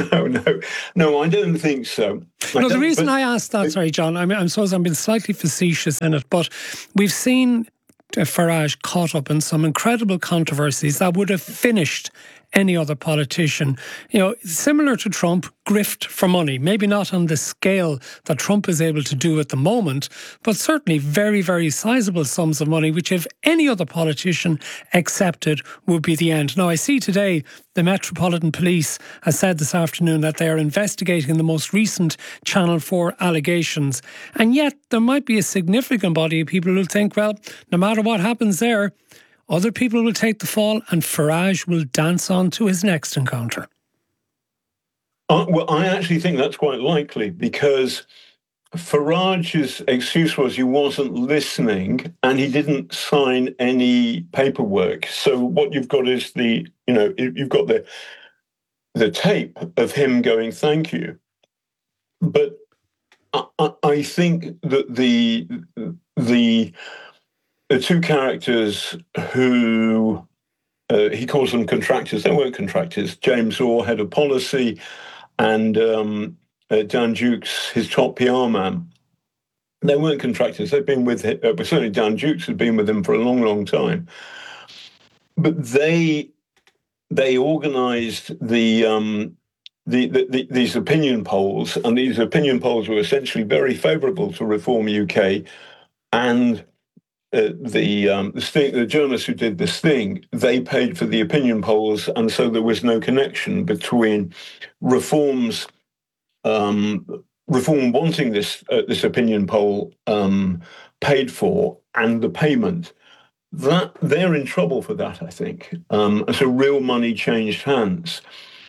No, I don't think so. No, the reason I asked that, sorry, John, I suppose I'm being slightly facetious in it, but we've seen Farage caught up in some incredible controversies that would have finished any other politician. Similar to Trump, grift for money. Maybe not on the scale that Trump is able to do at the moment, but certainly very, very sizable sums of money, which if any other politician accepted would be the end. Now, I see today the Metropolitan Police has said this afternoon that they are investigating the most recent Channel 4 allegations. And yet there might be a significant body of people who think, well, no matter what happens there, other people will take the fall and Farage will dance on to his next encounter. Well, I actually think that's quite likely because Farage's excuse was he wasn't listening and he didn't sign any paperwork. So what you've got is you've got the tape of him going, thank you. But I think that the two characters who he calls them contractors, they weren't contractors, James Orr, head of policy, and Dan Dukes, his top PR man, they weren't contractors. They've been with him, certainly Dan Dukes had been with him for a long, long time. But they organised these opinion polls, and these opinion polls were essentially very favourable to Reform UK, and the journalists who did this thing, they paid for the opinion polls, and so there was no connection between Reform wanting this opinion poll paid for and the payment. That they're in trouble for that, I think. So real money changed hands.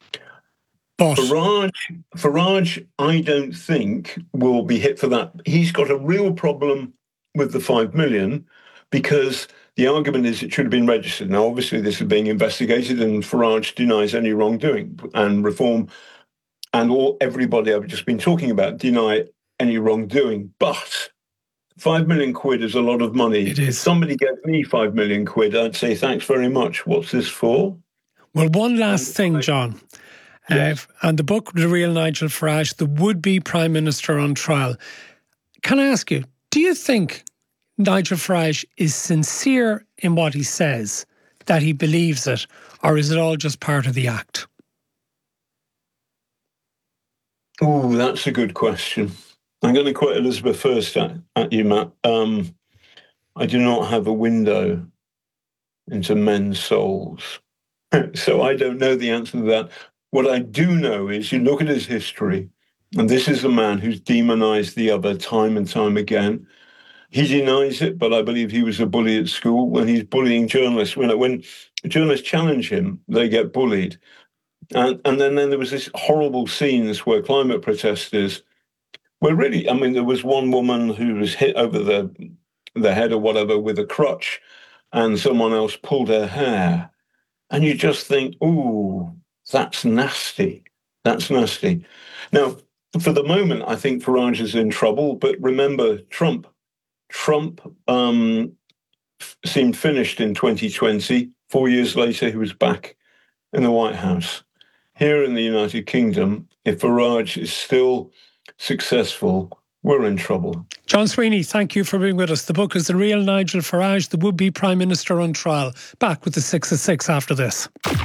Farage, I don't think will be hit for that. He's got a real problem with the 5 million, because the argument is it should have been registered. Now, obviously, this is being investigated, and Farage denies any wrongdoing, and Reform and everybody I've just been talking about deny any wrongdoing. But 5 million quid is a lot of money. It is. If somebody gave me 5 million quid, I'd say thanks very much. What's this for? Well, one last thing, John. Yes. And the book, The Real Nigel Farage, the would-be Prime Minister on trial. Can I ask you, do you think Nigel Farage is sincere in what he says, that he believes it, or is it all just part of the act? Oh, that's a good question. I'm going to quote Elizabeth first at you, Matt. I do not have a window into men's souls. So I don't know the answer to that. What I do know is you look at his history, and this is a man who's demonized the other time and time again. He denies it, but I believe he was a bully at school. When he's bullying journalists, when journalists challenge him, they get bullied. And then there was this horrible scenes where climate protesters were really, there was one woman who was hit over the head or whatever with a crutch, and someone else pulled her hair. And you just think, ooh, that's nasty. That's nasty. Now, for the moment, I think Farage is in trouble, but remember Trump. Trump seemed finished in 2020. 4 years later, he was back in the White House. Here in the United Kingdom, if Farage is still successful, we're in trouble. John Sweeney, thank you for being with us. The book is The Real Nigel Farage, the would-be Prime Minister on Trial. Back with the 6 at 6 after this.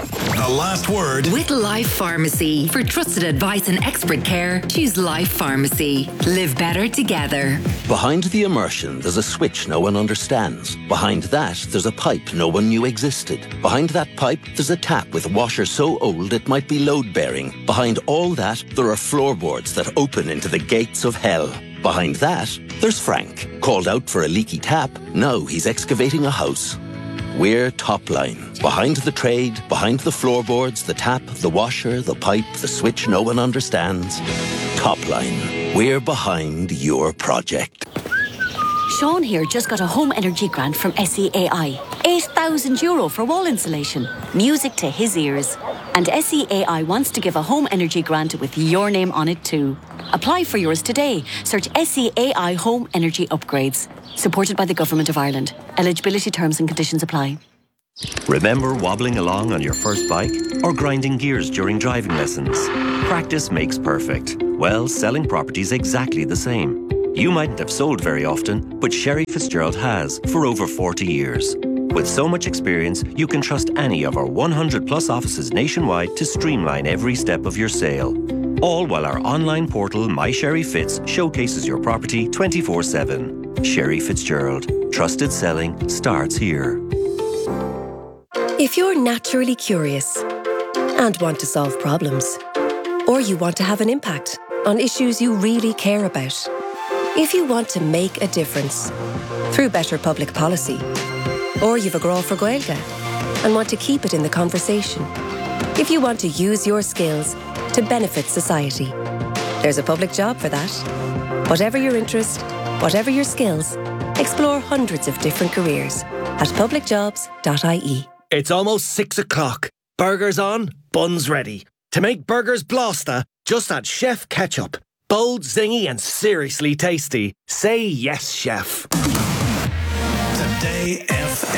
the last word. With Life Pharmacy. For trusted advice and expert care, choose Life Pharmacy. Live better together. Behind the immersion, there's a switch no one understands. Behind that, there's a pipe no one knew existed. Behind that pipe, there's a tap with a washer so old it might be load-bearing. Behind all that, there are floorboards that open into the gates of hell. Behind that, there's Frank. Called out for a leaky tap, now he's excavating a house. We're Topline. Behind the trade, behind the floorboards, the tap, the washer, the pipe, the switch no one understands. Topline. We're behind your project. Sean here just got a home energy grant from SEAI. €8,000 for wall insulation. Music to his ears. And SEAI wants to give a home energy grant with your name on it too. Apply for yours today. Search SEAI Home Energy Upgrades. Supported by the Government of Ireland. Eligibility terms and conditions apply. Remember wobbling along on your first bike or grinding gears during driving lessons? Practice makes perfect. Well, selling property's exactly the same. You mightn't have sold very often, but Sherry Fitzgerald has for over 40 years. With so much experience, you can trust any of our 100 plus offices nationwide to streamline every step of your sale. All while our online portal, My Sherry Fitz, showcases your property 24/7. Sherry Fitzgerald. Trusted selling starts here. If you're naturally curious and want to solve problems, or you want to have an impact on issues you really care about, if you want to make a difference through better public policy, or you've a grá for Gaeilge and want to keep it in the conversation, if you want to use your skills to benefit society, there's a public job for that. Whatever your interest, whatever your skills, explore hundreds of different careers at publicjobs.ie. It's almost 6 o'clock. Burgers on, buns ready. To make burgers blasta, just add Chef Ketchup. Bold, zingy and seriously tasty. Say yes, chef. Today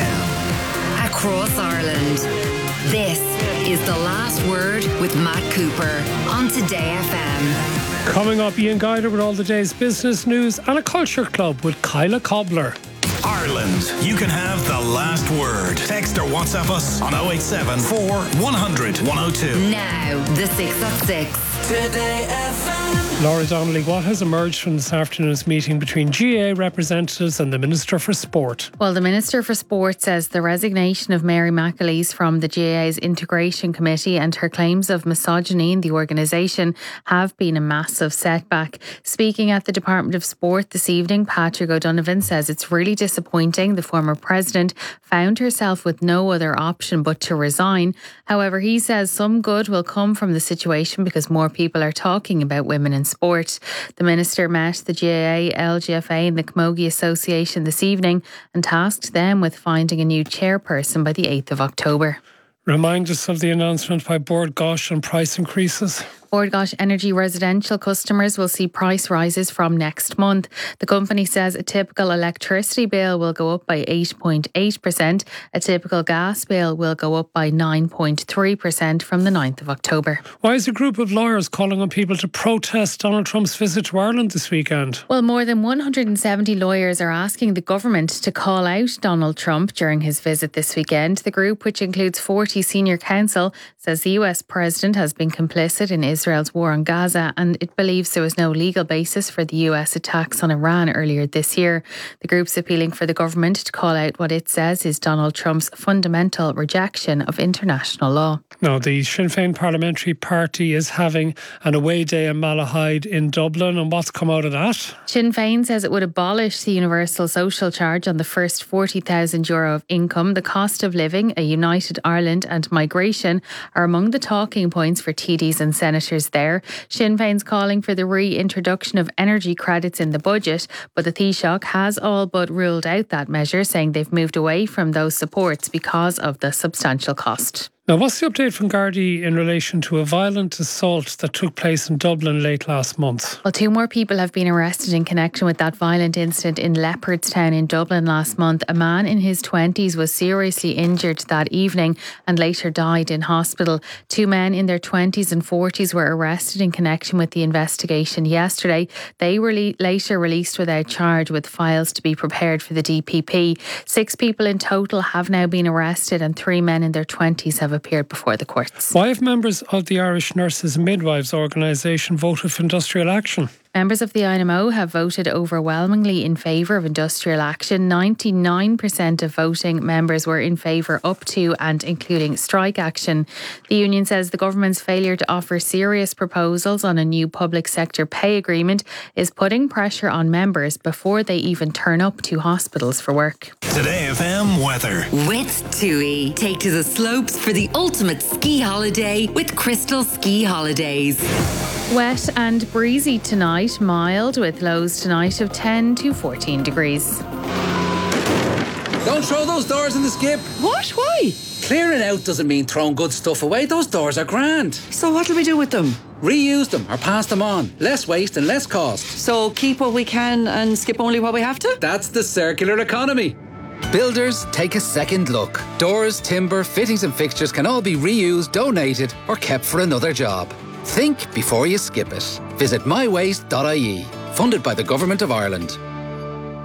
FM. Across Ireland. This is The Last Word with Matt Cooper on Today FM. Coming up, Ian Guider with all the day's business news and a culture club with Kyla Cobbler. Ireland, you can have the last word. Text or WhatsApp us on 087 4 100 102. Now, the 6 at 6. Today FM. Laura Donnelly, what has emerged from this afternoon's meeting between GAA representatives and the Minister for Sport? Well, the Minister for Sport says the resignation of Mary McAleese from the GAA's Integration Committee and her claims of misogyny in the organisation have been a massive setback. Speaking at the Department of Sport this evening, Patrick O'Donovan says it's really disappointing the former president found herself with no other option but to resign. However, he says some good will come from the situation because more people are talking about women in sport. The Minister met the GAA, LGFA and the Camogie Association this evening and tasked them with finding a new chairperson by the 8th of October. Remind us of the announcement by Bord Gáis on price increases. Bord Gáis Energy residential customers will see price rises from next month. The company says a typical electricity bill will go up by 8.8%. A typical gas bill will go up by 9.3% from the 9th of October. Why is a group of lawyers calling on people to protest Donald Trump's visit to Ireland this weekend? Well, more than 170 lawyers are asking the government to call out Donald Trump during his visit this weekend. The group, which includes 40 senior counsel, says the US president has been complicit in Israel's war on Gaza and it believes there was no legal basis for the US attacks on Iran earlier this year. The group's appealing for the government to call out what it says is Donald Trump's fundamental rejection of international law. Now, the Sinn Féin Parliamentary Party is having an away day in Malahide in Dublin, and what's come out of that? Sinn Féin says it would abolish the universal social charge on the first €40,000 of income. The cost of living, a united Ireland and migration are among the talking points for TDs and senators there. Sinn Féin's calling for the reintroduction of energy credits in the budget, but the Taoiseach has all but ruled out that measure, saying they've moved away from those supports because of the substantial cost. Now, what's the update from Gardaí in relation to a violent assault that took place in Dublin late last month? Well, 2 more people have been arrested in connection with that violent incident in Leopardstown in Dublin last month. A man in his 20s was seriously injured that evening and later died in hospital. 2 men in their 20s and 40s were arrested in connection with the investigation yesterday. They were later released without charge, with files to be prepared for the DPP. 6 people in total have now been arrested and 3 men in their 20s have appeared before the courts. Why have members of the Irish Nurses and Midwives organisation voted for industrial action? Members of the INMO have voted overwhelmingly in favour of industrial action. 99% of voting members were in favour up to and including strike action. The union says the government's failure to offer serious proposals on a new public sector pay agreement is putting pressure on members before they even turn up to hospitals for work. Today FM weather. With TUI. Take to the slopes for the ultimate ski holiday with Crystal Ski Holidays. Wet and breezy tonight, mild with lows tonight of 10 to 14 degrees. Don't throw those doors in the skip. What? Why? Clearing out doesn't mean throwing good stuff away. Those doors are grand. So what'll we do with them? Reuse them or pass them on. Less waste and less cost. So keep what we can and skip only what we have to? That's the circular economy. Builders, take a second look. Doors, timber, fittings and fixtures can all be reused, donated or kept for another job. Think before you skip it. Visit mywaste.ie. Funded by the Government of Ireland.